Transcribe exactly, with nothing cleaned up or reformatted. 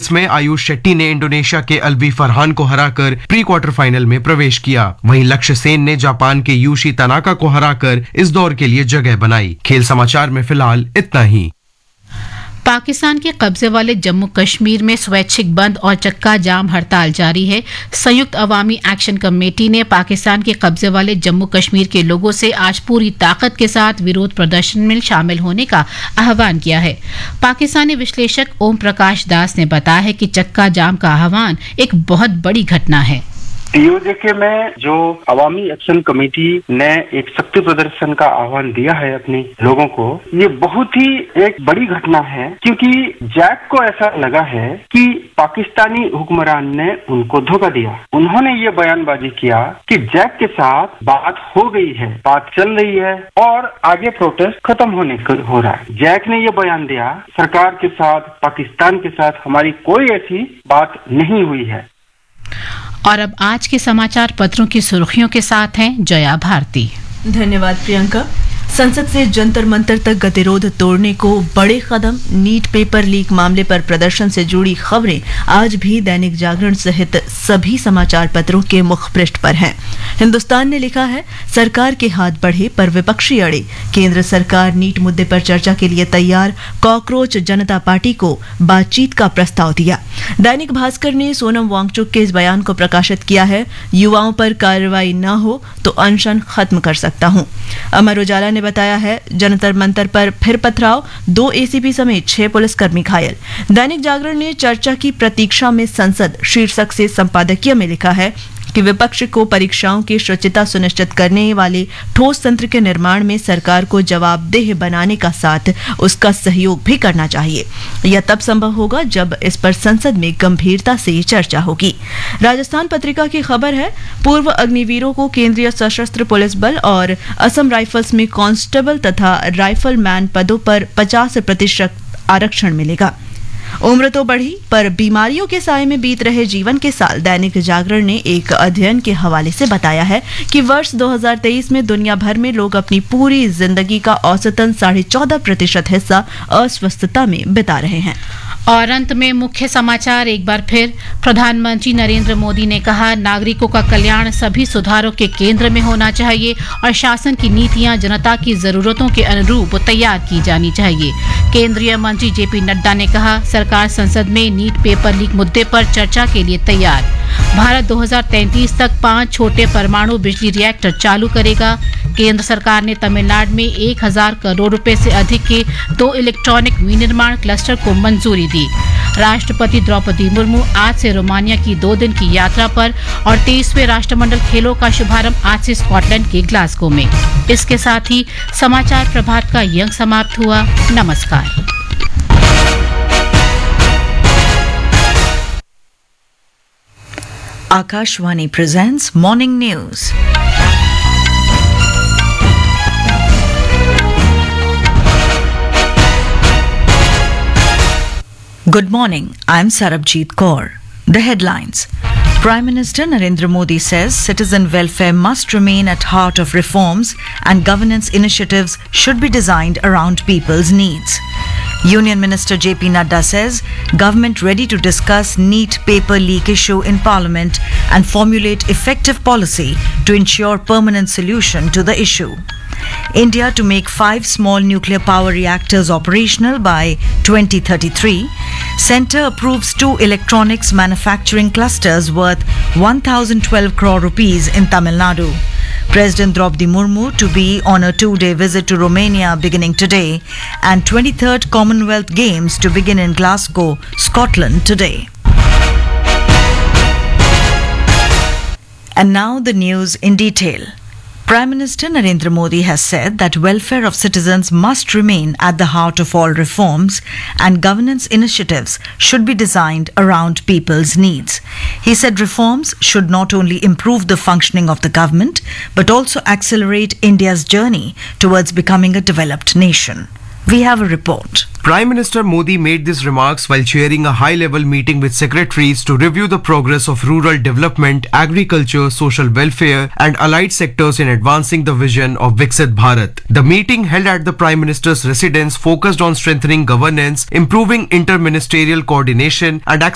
Singles में आयुष शेट्टी ने Indonesia के अल्वी फरहान को हराकर प्री क्वार्टर फाइनल में प्रवेश किया। वहीं लक्ष्य सेन ने जापान के यूशी तनाका को हराकर इस दौर के लिए जगह बनाई। खेल समाचार में फिलहाल इतना ही। पाकिस्तान के कब्जे वाले जम्मू कश्मीर में स्वैच्छिक बंद और चक्का जाम हड़ताल जारी है। संयुक्त अवामी एक्शन कमेटी ने पाकिस्तान के कब्जे वाले जम्मू कश्मीर के लोगों से आज पूरी ताकत के साथ विरोध प्रदर्शन में शामिल होने का आह्वान किया है। पाकिस्तानी विश्लेषक ओम प्रकाश दास ने बताया है कि चक्का जाम का आह्वान एक बहुत बड़ी घटना है। पीओजेके में जो अवामी एक्शन कमेटी ने एक शक्ति प्रदर्शन का आह्वान दिया है अपने लोगों को, ये बहुत ही एक बड़ी घटना है, क्योंकि जैक को ऐसा लगा है कि पाकिस्तानी हुक्मरान ने उनको धोखा दिया। उन्होंने ये बयानबाजी किया कि जैक के साथ बात हो गई है, बात चल रही है और आगे प्रोटेस्ट खत्म होने हो रहा है। जैक ने ये बयान दिया, सरकार के साथ, पाकिस्तान के साथ हमारी कोई ऐसी बात नहीं हुई है। और अब आज के समाचार पत्रों की सुर्खियों के साथ हैं जया भारती। धन्यवाद प्रियंका। संसद से जंतर मंतर तक गतिरोध तोड़ने को बड़े कदम। नीट पेपर लीक मामले पर प्रदर्शन से जुड़ी खबरें आज भी दैनिक जागरण सहित सभी समाचार पत्रों के मुखपृष्ठ पर हैं। हिंदुस्तान ने लिखा है, सरकार के हाथ बढ़े पर विपक्षी अड़े। केंद्र सरकार नीट मुद्दे पर चर्चा के लिए तैयार। कॉकरोच जनता पार्टी को बातचीत का प्रस्ताव दिया। दैनिक भास्कर ने सोनम वांगचुक के इस बयान को प्रकाशित किया है, युवाओं पर कार्रवाई न हो तो अनशन खत्म कर सकता हूं। अमर उजाला ने बताया है, जंतर मंतर पर फिर पथराव, दो एसीपी समेत छह पुलिसकर्मी घायल। दैनिक जागरण ने चर्चा की प्रतीक्षा में संसद शीर्षक से संपादकीय में लिखा है कि विपक्ष को परीक्षाओं की शुचिता सुनिश्चित करने वाले ठोस तंत्र के निर्माण में सरकार को जवाबदेह बनाने का साथ उसका सहयोग भी करना चाहिए। यह तब संभव होगा जब इस पर संसद में गंभीरता से चर्चा होगी। राजस्थान पत्रिका की खबर है, पूर्व अग्निवीरों को केंद्रीय सशस्त्र पुलिस बल और असम राइफल्स में कांस्टेबल तथा राइफलमैन पदों पर पचास प्रतिशत आरक्षण मिलेगा। उम्र तो बढ़ी पर बीमारियों के साए में बीत रहे जीवन के साल। दैनिक जागरण ने एक अध्ययन के हवाले से बताया है कि वर्ष दो हज़ार तेईस में दुनिया भर में लोग अपनी पूरी जिंदगी का औसतन साढ़े चौदह प्रतिशत हिस्सा अस्वस्थता में बिता रहे हैं। और अंत में मुख्य समाचार एक बार फिर। प्रधानमंत्री नरेंद्र मोदी ने कहा, नागरिकों का कल्याण सभी सुधारों के केंद्र में होना चाहिए और शासन की नीतियां जनता की जरूरतों के अनुरूप तैयार की जानी चाहिए। केंद्रीय मंत्री जेपी नड्डा ने कहा, सरकार संसद में नीट पेपर लीक मुद्दे पर चर्चा के लिए तैयार। भारत दो हज़ार तैंतीस तक पांच छोटे परमाणु बिजली रिएक्टर चालू करेगा। केंद्र सरकार ने तमिलनाडु में एक हजार करोड़ रुपए से अधिक के दो इलेक्ट्रॉनिक विनिर्माण क्लस्टर को मंजूरी दी। राष्ट्रपति द्रौपदी मुर्मू आज से रोमानिया की दो दिन की यात्रा पर और तेईसवें राष्ट्रमंडल खेलों का शुभारंभ आज से स्कॉटलैंड के ग्लासगो में। इसके साथ ही समाचार प्रभात का ये अंक समाप्त हुआ। नमस्कार। Akashvani presents Morning News. Good morning, I'm Sarabjit Kaur. The headlines. Prime Minister Narendra Modi says citizen welfare must remain at heart of reforms and governance initiatives should be designed around people's needs. Union Minister J P Nadda says government ready to discuss NEET paper leak issue in Parliament and formulate effective policy to ensure permanent solution to the issue. India to make five small nuclear power reactors operational by twenty thirty-three. Centre approves two electronics manufacturing clusters worth one thousand twelve crore rupees in Tamil Nadu. President Draupadi Murmu to be on a two-day visit to Romania beginning today, and twenty-third Commonwealth Games to begin in Glasgow, Scotland today. And now the news in detail. Prime Minister Narendra Modi has said that welfare of citizens must remain at the heart of all reforms and governance initiatives should be designed around people's needs. He said reforms should not only improve the functioning of the government but also accelerate India's journey towards becoming a developed nation. We have a report. Prime Minister Modi made these remarks while chairing a high-level meeting with secretaries to review the progress of rural development, agriculture, social welfare and allied sectors in advancing the vision of Viksit Bharat. The meeting held at the Prime Minister's residence focused on strengthening governance, improving inter-ministerial coordination and